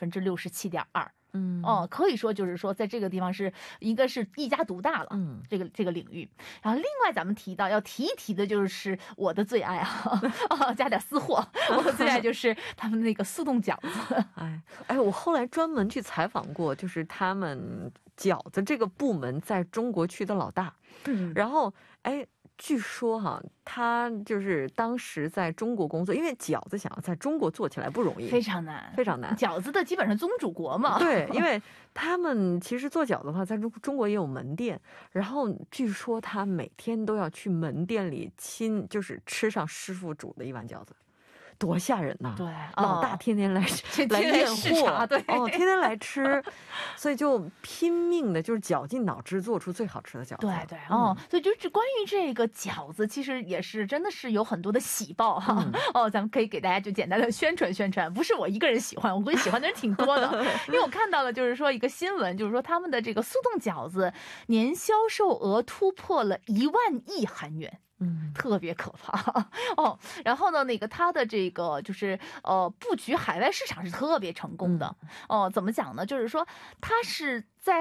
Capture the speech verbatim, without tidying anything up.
分之六十七点二。 嗯哦，可以说就是说，在这个地方是应该是一家独大了， 嗯， 这个这个领域。然后另外咱们提到要提一提的就是我的最爱啊，啊加点私货，我的最爱就是他们那个速冻饺子。 哎哎，我后来专门去采访过，就是他们饺子这个部门在中国区的老大， 嗯， 然后哎。据说哈，他就是当时在中国工作，因为饺子想要在中国做起来不容易， 非常难， 非常难。 饺子的基本上宗主国嘛， 对，因为他们其实做饺子的话，在中中国也有门店，然后据说他每天都要去门店里亲，就是吃上师傅煮的一碗饺子。多吓人呐！ 对， 老大天天来、 天来验视察， 货， 对， 哦，天天来吃，所以就拼命的，就是绞尽脑汁做出最好吃的饺子。 对对，哦， 嗯所以就是关于这个饺子，其实也是真的是有很多的喜报哈。 嗯哦，咱们可以给大家就简单的宣传宣传，不是我一个人喜欢，我估计喜欢的人挺多的，因为我看到了就是说一个新闻，就是说他们的这个速冻饺子年销售额突破了一万亿韩元。 嗯， 特别可怕哦。然后呢，那个它的这个就是呃布局海外市场是特别成功的、 嗯、 哦。怎么讲呢？就是说它是在